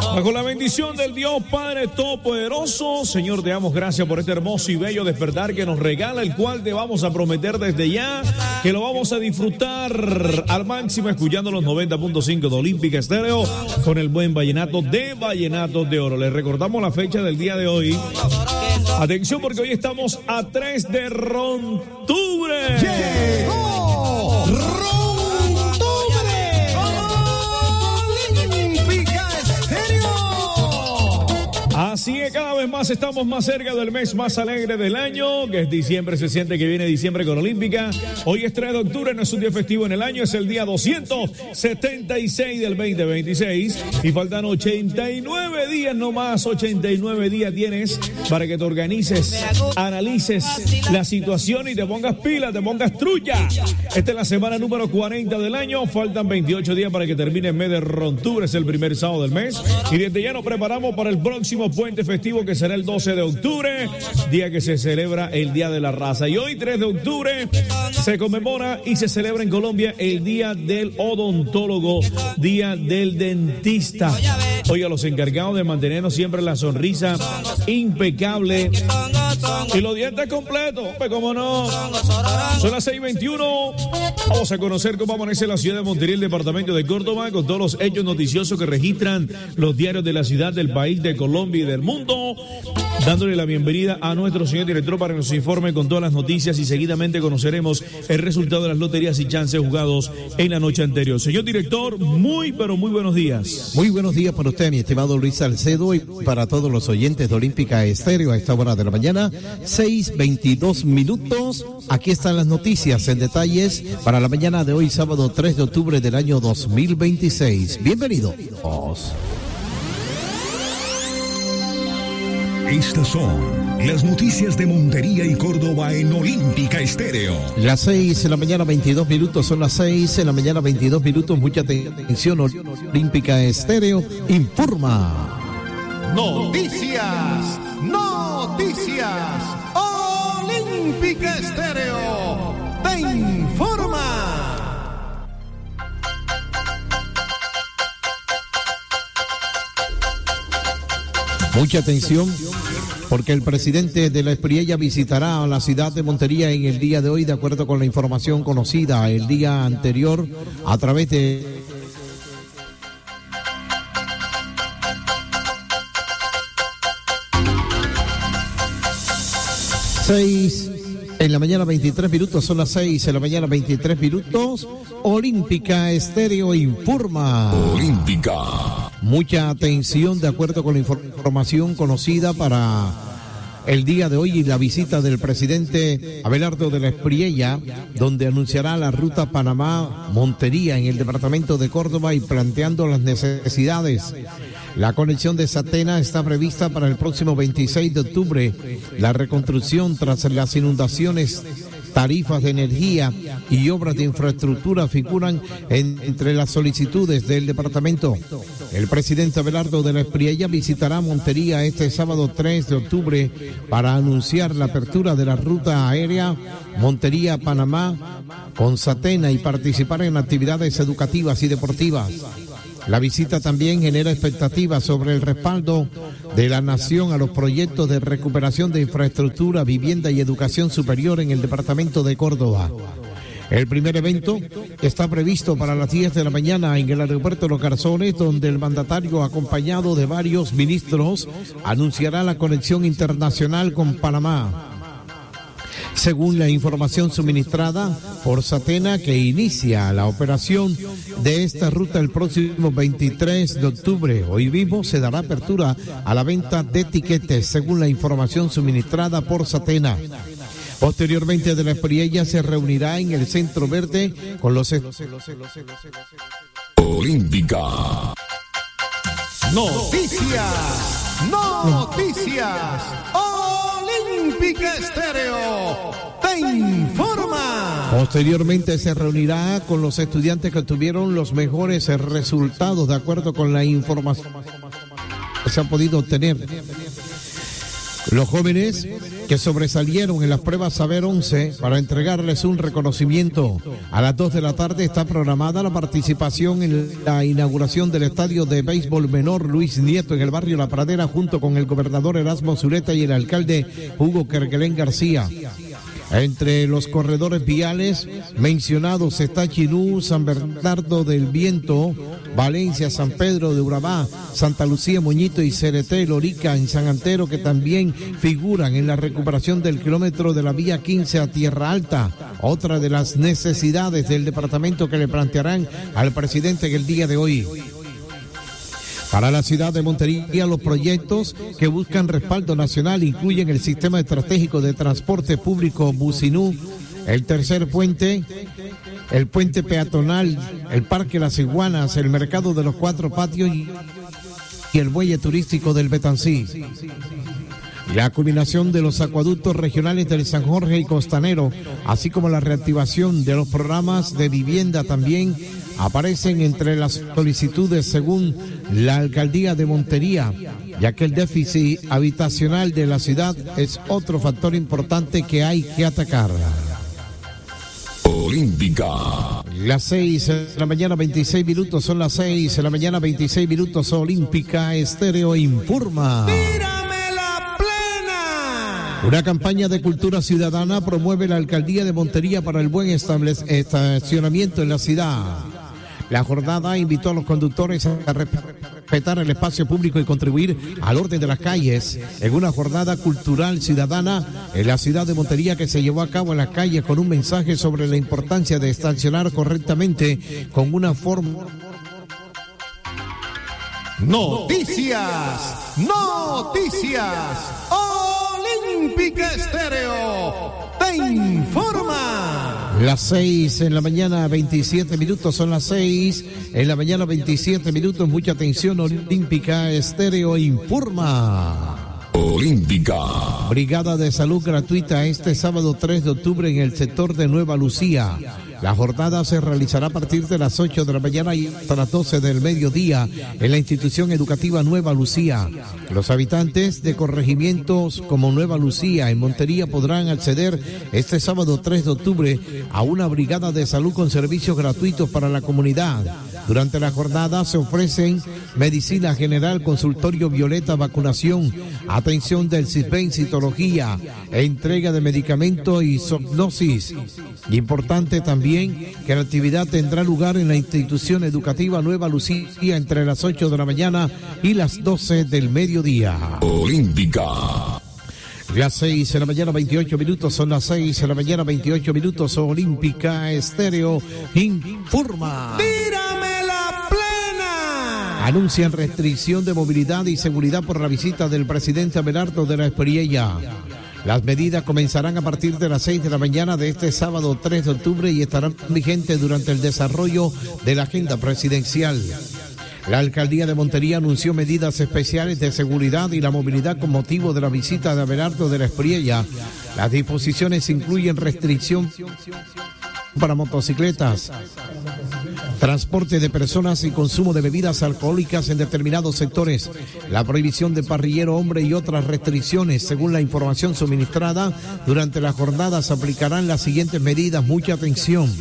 Bajo la bendición del Dios Padre Todopoderoso, Señor, te damos gracias por este hermoso y bello despertar que nos regala, el cual te vamos a prometer desde ya que lo vamos a disfrutar al máximo escuchando los 90.5 de Olímpica Estéreo con el buen vallenato de Vallenatos de Oro. Les recordamos la fecha del día de hoy. Atención, porque hoy estamos a 3 de octubre. ¡Llegó! Así que cada vez más estamos más cerca del mes más alegre del año, que es diciembre. Se siente que viene diciembre con Olímpica. Hoy es 3 de octubre, no es un día festivo en el año, es el día 276 del 2026 y faltan 89 días nomás. 89 días tienes para que te organices, analices la situación y te pongas pila, te pongas trulla. Esta es la semana número 40 del año, faltan 28 días para que termine el mes de octubre, es el primer sábado del mes y desde ya nos preparamos para el próximo puente festivo que será el 12 de octubre, día que se celebra el Día de la Raza. Y hoy 3 de octubre se conmemora y se celebra en Colombia el Día del Odontólogo, Día del Dentista. Hoy a los encargados de mantenernos siempre la sonrisa impecable y los dientes completos, pues cómo no. Son las 6:21. Vamos a conocer cómo amanece la ciudad de Montería, el departamento de Córdoba, con todos los hechos noticiosos que registran los diarios de la ciudad, del país, de Colombia y del mundo, dándole la bienvenida a nuestro señor director para que nos informe con todas las noticias y seguidamente conoceremos el resultado de las loterías y chances jugados en la noche anterior. Señor director, muy pero muy buenos días. Muy buenos días para usted, mi estimado Luis Salcedo, y para todos los oyentes de Olímpica Estéreo a esta hora de la mañana, 6:22 minutos. Aquí están las noticias en detalles para la mañana de hoy, sábado 3 de octubre del año 2026. Bienvenidos. Estas son las noticias de Montería y Córdoba en Olímpica Estéreo. Las 6 de la mañana, 22 minutos, son las 6 de la mañana, 22 minutos. Mucha atención, Olímpica Estéreo informa. Noticias. Olímpica Estéreo te informa. Mucha atención, porque el presidente de la Espriella visitará a la ciudad de Montería en el día de hoy, de acuerdo con la información conocida el día anterior a través de... En la mañana 23 minutos, son las 6 en la mañana 23 minutos. Olímpica Estéreo informa. Olímpica. Mucha atención, de acuerdo con la información conocida para el día de hoy y la visita del presidente Abelardo de la Espriella, donde anunciará la ruta Panamá-Montería en el departamento de Córdoba y planteando las necesidades. La conexión de Satena está prevista para el próximo 26 de octubre. La reconstrucción tras las inundaciones, tarifas de energía y obras de infraestructura figuran entre las solicitudes del departamento. El presidente Abelardo de la Espriella visitará Montería este sábado 3 de octubre para anunciar la apertura de la ruta aérea Montería-Panamá con Satena y participar en actividades educativas y deportivas. La visita también genera expectativas sobre el respaldo de la nación a los proyectos de recuperación de infraestructura, vivienda y educación superior en el departamento de Córdoba. El primer evento está previsto para las 10 de la mañana en el aeropuerto Los Garzones, donde el mandatario, acompañado de varios ministros, anunciará la conexión internacional con Panamá. Según la información suministrada por Satena, que inicia la operación de esta ruta el próximo 23 de octubre. Hoy mismo se dará apertura a la venta de tiquetes, según la información suministrada por Satena. Posteriormente de la Espriella se reunirá en el Centro Verde con los... Olímpica. Noticias. Olímpica Estéreo te informa. Posteriormente se reunirá con los estudiantes que obtuvieron los mejores resultados de acuerdo con la información que se ha podido obtener. Los jóvenes que sobresalieron en las pruebas Saber 11 para entregarles un reconocimiento. A las 2 de la tarde está programada la participación en la inauguración del estadio de béisbol menor Luis Nieto en el barrio La Pradera, junto con el gobernador Erasmo Zuleta y el alcalde Hugo Kerguelén García. Entre los corredores viales mencionados está Chinú, San Bernardo del Viento, Valencia, San Pedro de Urabá, Santa Lucía, Moñito y Cereté, Lorica en San Antero, que también figuran en la recuperación del kilómetro de la vía 15 a Tierra Alta. Otra de las necesidades del departamento que le plantearán al presidente en el día de hoy. Para la ciudad de Montería, los proyectos que buscan respaldo nacional incluyen el sistema estratégico de transporte público Bucinú, el tercer puente, el puente peatonal, el Parque Las Iguanas, el mercado de los 4 patios y el muelle turístico del Betancí. La culminación de los acueductos regionales del San Jorge y Costanero, así como la reactivación de los programas de vivienda también aparecen entre las solicitudes según la alcaldía de Montería, ya que el déficit habitacional de la ciudad es otro factor importante que hay que atacar. Olímpica. Las 6 de la mañana 26 minutos, son las 6 de la mañana 26 minutos. Olímpica Estéreo informa. ¡Tírame la plena! Una campaña de cultura ciudadana promueve la alcaldía de Montería para el buen estacionamiento en la ciudad. La jornada invitó a los conductores a respetar el espacio público y contribuir al orden de las calles en una jornada cultural ciudadana en la ciudad de Montería que se llevó a cabo en las calles con un mensaje sobre la importancia de estacionar correctamente con una forma. Noticias, Olímpica Estéreo te informa. Las 6 en la mañana 27 minutos, son las 6 en la mañana 27 minutos. Mucha atención, Olímpica Estéreo informa. Olímpica. Brigada de salud gratuita este sábado 3 de octubre en el sector de Nueva Lucía. La jornada se realizará a partir de las 8 de la mañana y hasta las 12 del mediodía en la institución educativa Nueva Lucía. Los habitantes de corregimientos como Nueva Lucía en Montería podrán acceder este sábado 3 de octubre a una brigada de salud con servicios gratuitos para la comunidad. Durante la jornada se ofrecen medicina general, consultorio violeta, vacunación, atención del CISBEN, citología, entrega de medicamentos y zoonosis. Importante también que la actividad tendrá lugar en la institución educativa Nueva Lucía entre las 8 de la mañana y las 12 del mediodía. Olímpica. Las 6 de la mañana 28 minutos, son las 6 de la mañana 28 minutos. Olímpica Estéreo informa. ¡Tírame la plena! Anuncian restricción de movilidad y seguridad por la visita del presidente Abelardo de la Espriella. Las medidas comenzarán a partir de las 6 de la mañana de este sábado 3 de octubre y estarán vigentes durante el desarrollo de la agenda presidencial. La alcaldía de Montería anunció medidas especiales de seguridad y la movilidad con motivo de la visita de Abelardo de la Espriella. Las disposiciones incluyen restricción para motocicletas, transporte de personas y consumo de bebidas alcohólicas en determinados sectores, la prohibición de parrillero hombre y otras restricciones. Según la información suministrada, durante la jornada se aplicarán las siguientes medidas. Mucha atención.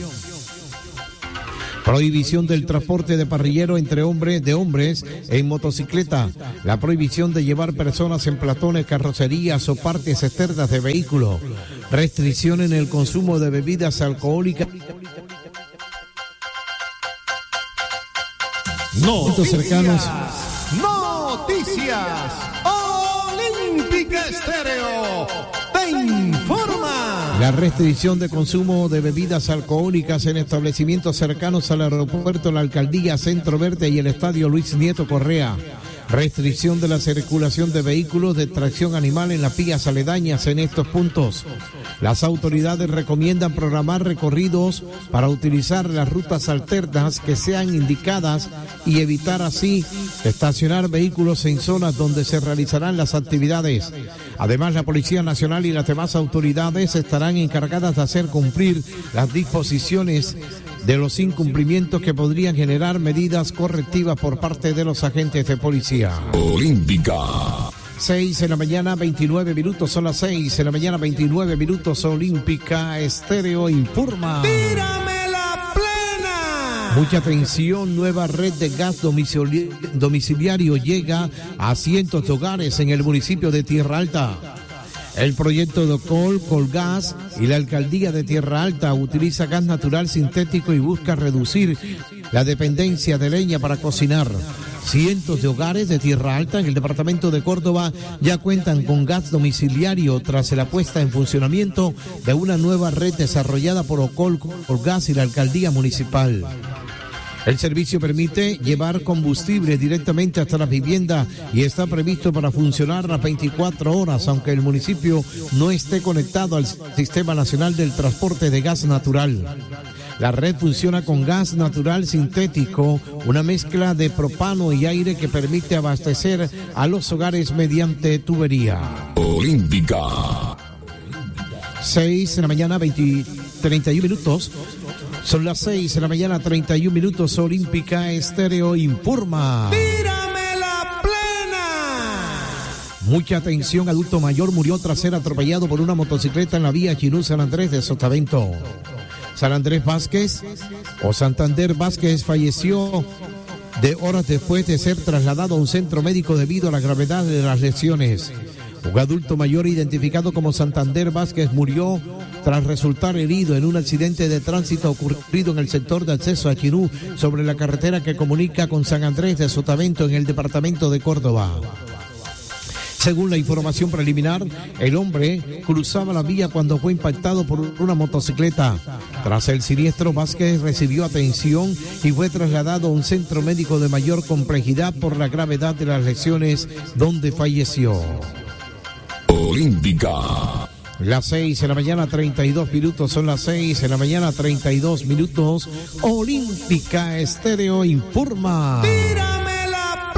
Prohibición del transporte de parrillero entre hombres en motocicleta. La prohibición de llevar personas en platones, carrocerías o partes externas de vehículos. Restricción en el consumo de bebidas alcohólicas. Noticias. Olímpica Estéreo te informa. La restricción de consumo de bebidas alcohólicas en establecimientos cercanos al aeropuerto, la alcaldía, Centro Verde y el estadio Luis Nieto Correa. Restricción de la circulación de vehículos de tracción animal en las vías aledañas en estos puntos. Las autoridades recomiendan programar recorridos para utilizar las rutas alternas que sean indicadas y evitar así estacionar vehículos en zonas donde se realizarán las actividades. Además, la Policía Nacional y las demás autoridades estarán encargadas de hacer cumplir las disposiciones de los incumplimientos que podrían generar medidas correctivas por parte de los agentes de policía. Olímpica. 6 de la mañana, 29 minutos, son las 6 de la mañana, 29 minutos, Olímpica Estéreo informa. ¡Tírame la plena! Mucha atención, nueva red de gas domiciliario llega a cientos de hogares en el municipio de Tierra Alta. El proyecto de Colgas y la alcaldía de Tierra Alta utiliza gas natural sintético y busca reducir la dependencia de leña para cocinar. Cientos de hogares de Tierra Alta en el departamento de Córdoba ya cuentan con gas domiciliario tras la puesta en funcionamiento de una nueva red desarrollada por Colgas y la alcaldía municipal. El servicio permite llevar combustible directamente hasta la vivienda y está previsto para funcionar las 24 horas, aunque el municipio no esté conectado al Sistema Nacional del Transporte de Gas Natural. La red funciona con gas natural sintético, una mezcla de propano y aire que permite abastecer a los hogares mediante tubería. Olímpica. 6 de la mañana, 31 minutos. Son las 6 de la mañana, 31 minutos. Olímpica Estéreo informa. ¡Tírame la plena! Mucha atención, adulto mayor murió tras ser atropellado por una motocicleta en la vía Chinú San Andrés de Sotavento. San Andrés Vázquez o Santander Vázquez falleció de horas después de ser trasladado a un centro médico debido a la gravedad de las lesiones. Un adulto mayor identificado como Santander Vázquez murió tras resultar herido en un accidente de tránsito ocurrido en el sector de acceso a Chinú sobre la carretera que comunica con San Andrés de Sotavento en el departamento de Córdoba. Según la información preliminar, el hombre cruzaba la vía cuando fue impactado por una motocicleta. Tras el siniestro, Vázquez recibió atención y fue trasladado a un centro médico de mayor complejidad por la gravedad de las lesiones, donde falleció. Olímpica. Las 6 de la mañana, 32 minutos, son las 6 de la mañana, 32 minutos. Olímpica Estéreo informa. ¡Tírame la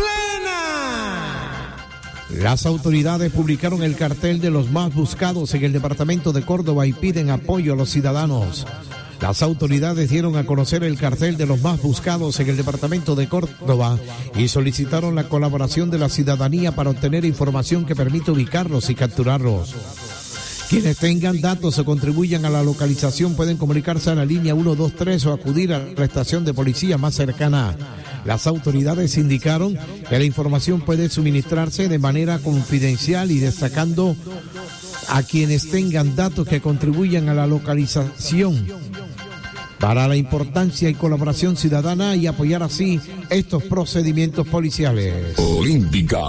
plena! Las autoridades publicaron el cartel de los más buscados en el departamento de Córdoba y piden apoyo a los ciudadanos. Las autoridades dieron a conocer el cartel de los más buscados en el departamento de Córdoba y solicitaron la colaboración de la ciudadanía para obtener información que permita ubicarlos y capturarlos. Quienes tengan datos o contribuyan a la localización pueden comunicarse a la línea 123 o acudir a la estación de policía más cercana. Las autoridades indicaron que la información puede suministrarse de manera confidencial y destacando a quienes tengan datos que contribuyan a la localización para la importancia y colaboración ciudadana y apoyar así estos procedimientos policiales. Olímpica.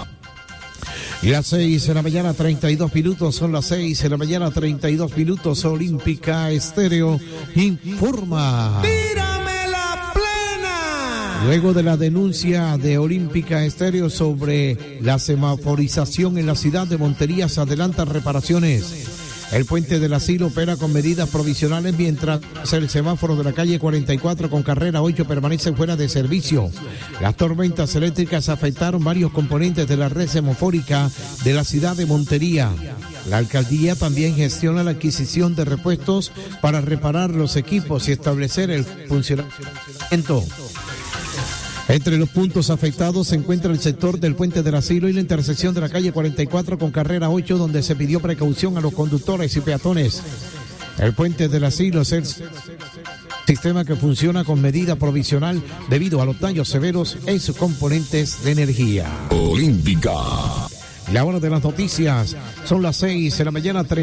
Y las 6 de la mañana, 32 minutos, son las 6 de la mañana, 32 minutos, Olímpica Estéreo informa. ¡Tírame la plena! Luego de la denuncia de Olímpica Estéreo sobre la semaforización en la ciudad de Montería, se adelantan reparaciones. El puente del asilo opera con medidas provisionales mientras el semáforo de la calle 44 con carrera 8 permanece fuera de servicio. Las tormentas eléctricas afectaron varios componentes de la red semafórica de la ciudad de Montería. La alcaldía también gestiona la adquisición de repuestos para reparar los equipos y establecer el funcionamiento. Entre los puntos afectados se encuentra el sector del puente del asilo y la intersección de la calle 44 con carrera 8, donde se pidió precaución a los conductores y peatones. El puente del asilo es el sistema que funciona con medida provisional debido a los daños severos en sus componentes de energía. Olímpica. La hora de las noticias son las 6 de la mañana.